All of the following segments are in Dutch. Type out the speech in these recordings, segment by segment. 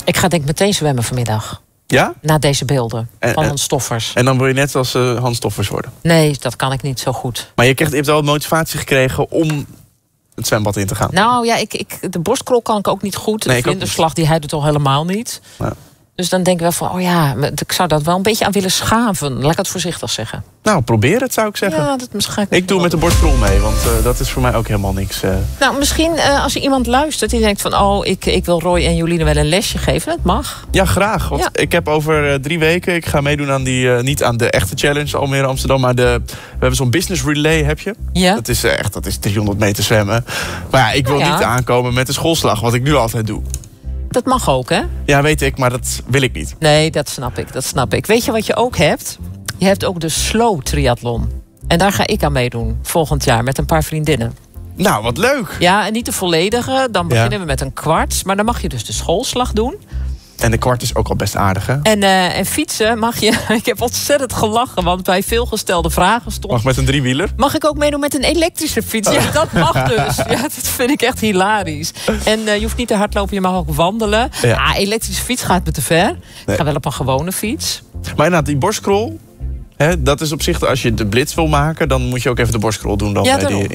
Ik ga denk ik meteen zwemmen vanmiddag. Ja? Na deze beelden van Hans Stoffers. En dan wil je net als Hans Stoffers worden? Nee, dat kan ik niet zo goed. Maar je hebt wel motivatie gekregen om het zwembad in te gaan? Nou ja, de borstkrol kan ik ook niet goed. De vlinderslag die hij doet al helemaal niet. Ja. Dus dan denk ik wel van, ik zou dat wel een beetje aan willen schaven. Laat ik het voorzichtig zeggen. Nou, probeer het, zou ik zeggen. Ja, dat misschien ik doe met de borstkrol mee, want dat is voor mij ook helemaal niks. Nou, misschien als er iemand luistert die denkt van... ik wil Roy en Joline wel een lesje geven, dat mag. Ja, graag. Want ik heb over 3 weken... Ik ga meedoen aan niet aan de echte challenge Almere Amsterdam... maar we hebben zo'n business relay, heb je? Ja. Dat is 300 meter zwemmen. Maar ja, ik wil niet aankomen met de schoolslag, wat ik nu altijd doe. Dat mag ook, hè? Ja, weet ik, maar dat wil ik niet. Nee, dat snap ik. Weet je wat je ook hebt? Je hebt ook de slow triathlon. En daar ga ik aan meedoen volgend jaar met een paar vriendinnen. Nou, wat leuk. Ja, en niet de volledige. Dan beginnen we met een kwart. Maar dan mag je dus de schoolslag doen. En de kwart is ook al best aardig, hè? En fietsen mag je... Ik heb ontzettend gelachen, want bij veelgestelde vragen stond... Mag met een 3-wieler? Mag ik ook meedoen met een elektrische fiets? Ja, dat mag dus. Ja, dat vind ik echt hilarisch. En je hoeft niet te hardlopen, je mag ook wandelen. Ja, elektrische fiets gaat me te ver. Nee. Ik ga wel op een gewone fiets. Maar inderdaad, die borstkrol... dat is op zich, als je de blitz wil maken... dan moet je ook even de borstkrol doen. Dan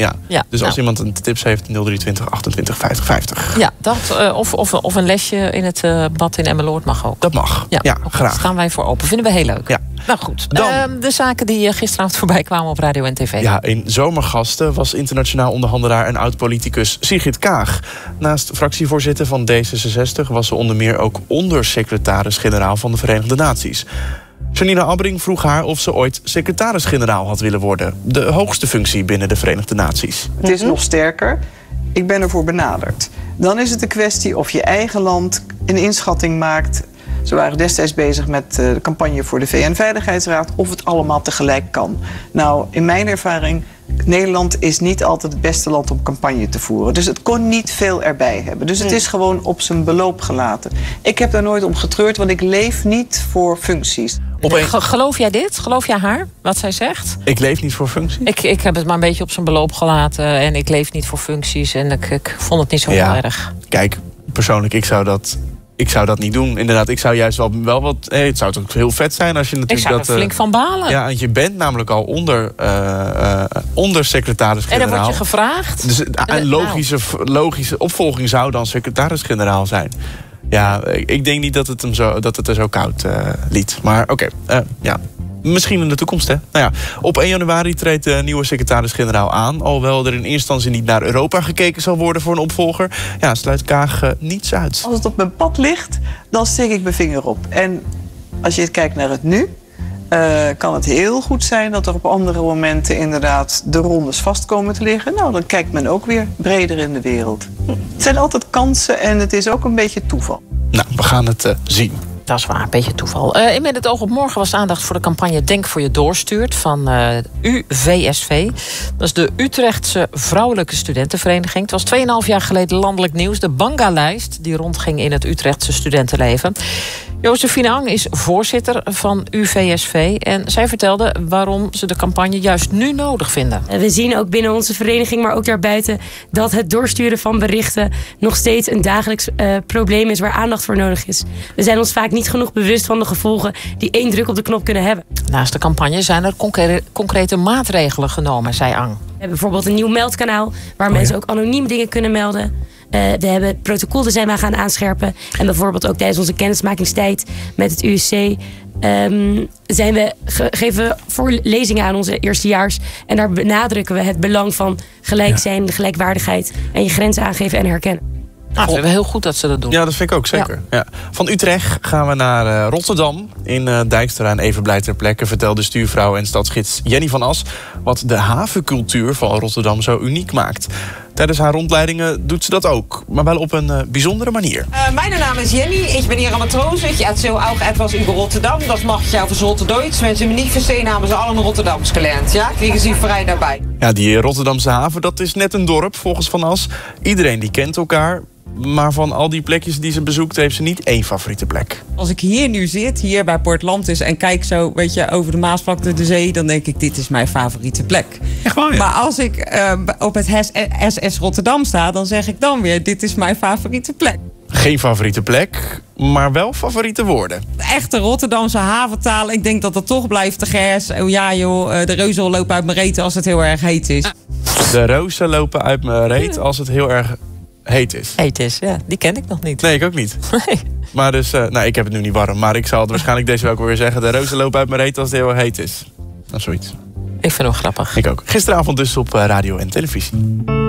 dus als iemand een tips heeft, 0320 28 50 50. Ja, dat, of een lesje in het bad in Emmeloord mag ook. Dat mag, ja graag. Daar staan wij voor open, vinden we heel leuk. Ja. Nou goed, de zaken die gisteravond voorbij kwamen op radio en tv. Ja, in Zomergasten was internationaal onderhandelaar... en oud-politicus Sigrid Kaag. Naast fractievoorzitter van D66... was ze onder meer ook ondersecretaris-generaal van de Verenigde Naties. Janina Abbring vroeg haar of ze ooit secretaris-generaal had willen worden. De hoogste functie binnen de Verenigde Naties. Het is nog sterker. Ik ben ervoor benaderd. Dan is het een kwestie of je eigen land een inschatting maakt. Ze waren destijds bezig met de campagne voor de VN-veiligheidsraad... of het allemaal tegelijk kan. Nou, in mijn ervaring... Nederland is niet altijd het beste land om campagne te voeren. Dus het kon niet veel erbij hebben. Dus het is gewoon op zijn beloop gelaten. Ik heb daar nooit om getreurd, want ik leef niet voor functies. Geloof jij dit? Geloof jij haar, wat zij zegt? Ik leef niet voor functies? Ik heb het maar een beetje op zijn beloop gelaten. En ik leef niet voor functies. En ik vond het niet zo heel erg. Kijk, persoonlijk, ik zou dat niet doen. Inderdaad, ik zou juist wel wat... het zou toch heel vet zijn als je natuurlijk dat... Ik zou er flink van balen. Ja, want je bent namelijk al onder secretaris-generaal. En dan word je gevraagd. Dus een logische opvolging zou dan secretaris-generaal zijn. Ja, ik denk niet dat het er zo koud liet. Maar oké, misschien in de toekomst, hè. Nou ja, op 1 januari treedt de nieuwe secretaris-generaal aan. Alhoewel er in eerste instantie niet naar Europa gekeken zal worden voor een opvolger. Ja, sluit Kaag niets uit. Als het op mijn pad ligt, dan steek ik mijn vinger op. En als je kijkt naar het nu... kan het heel goed zijn dat er op andere momenten inderdaad de rondes vast komen te liggen. Nou, dan kijkt men ook weer breder in de wereld. Het zijn altijd kansen en het is ook een beetje toeval. Nou, we gaan het zien. Dat is waar, een beetje toeval. In Met het oog op morgen was aandacht voor de campagne Denk voor je doorstuurt van UVSV. Dat is de Utrechtse Vrouwelijke Studentenvereniging. Het was 2,5 jaar geleden landelijk nieuws. De Banga-lijst die rondging in het Utrechtse studentenleven. Josephine Ang is voorzitter van UVSV. En zij vertelde waarom ze de campagne juist nu nodig vinden. We zien ook binnen onze vereniging, maar ook daarbuiten... dat het doorsturen van berichten nog steeds een dagelijks probleem is... waar aandacht voor nodig is. We zijn ons vaak niet genoeg bewust van de gevolgen... die 1 druk op de knop kunnen hebben. Naast de campagne zijn er concrete maatregelen genomen, zei Ang. We hebben bijvoorbeeld een nieuw meldkanaal... waar mensen ook anoniem dingen kunnen melden... We hebben het protocol zijn we gaan aanscherpen. En bijvoorbeeld ook tijdens onze kennismakingstijd met het USC... geven we voorlezingen aan onze eerstejaars. En daar benadrukken we het belang van gelijk zijn, de gelijkwaardigheid... en je grenzen aangeven en herkennen. Nou, dat is heel goed dat ze dat doen. Ja, dat vind ik ook, zeker. Ja. Van Utrecht gaan we naar Rotterdam. In Dijkstra en Evenblij ter plekke vertelde stuurvrouw en stadsgids Jenny van As... wat de havencultuur van Rotterdam zo uniek maakt. Tijdens haar rondleidingen doet ze dat ook, maar wel op een bijzondere manier. Mijn naam is Jenny, ik ben hier aan het Roos. Ich erzähle auch etwas über Rotterdam. Das mache ich auf Rotterdam. Wenn Sie mich nicht verstehen, haben Sie alle Rotterdams gelernt. Ja, kriegen Sie vrij daarbij. Ja, die Rotterdamse haven, dat is net een dorp volgens Van As. Iedereen die kent elkaar. Maar van al die plekjes die ze bezoekt, heeft ze niet één favoriete plek. Als ik hier nu zit, hier bij Port Lantis... en kijk zo, weet je, over de Maasvlakte, de zee... dan denk ik, dit is mijn favoriete plek. Echt waar, ja? Maar als ik op het SS Rotterdam sta, dan zeg ik dan weer, dit is mijn favoriete plek. Geen favoriete plek, maar wel favoriete woorden. Echte Rotterdamse haventaal. Ik denk dat dat toch blijft te gers. Oh ja joh, de reuzel lopen uit mijn reet als het heel erg heet is. De rozen lopen uit mijn reet als het heel erg heet is. Heet is, ja. Die ken ik nog niet. Nee, ik ook niet. Nee. Maar dus, ik heb het nu niet warm. Maar ik zal het waarschijnlijk deze week ook weer zeggen. De rozen lopen uit mijn reet als het heel erg heet is. Nou, zoiets. Ik vind hem grappig. Ik ook. Gisteravond dus op radio en televisie.